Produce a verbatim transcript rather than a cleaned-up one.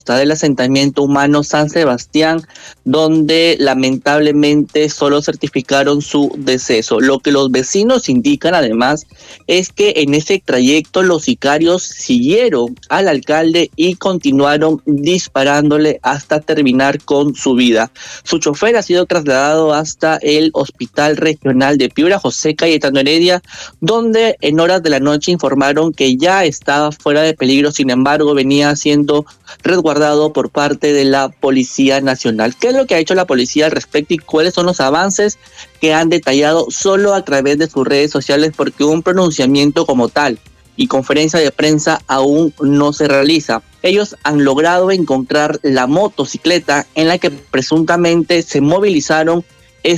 del asentamiento humano San Sebastián, donde lamentablemente solo certificaron su deceso. Lo que los vecinos indican además es que en ese trayecto los sicarios siguieron al alcalde y continuaron disparándole hasta terminar con su vida. Su chofer ha sido trasladado hasta el Hospital Regional de Piura, José Cayetano Heredia, donde en horas de la noche informaron que ya estaba fuera de peligro, sin embargo venía siendo resguardado por parte de la Policía Nacional. ¿Qué es lo que ha hecho la policía al respecto y cuáles son los avances que han detallado solo a través de sus redes sociales? Porque un pronunciamiento como tal y conferencia de prensa aún no se realiza. Ellos han logrado encontrar la motocicleta en la que presuntamente se movilizaron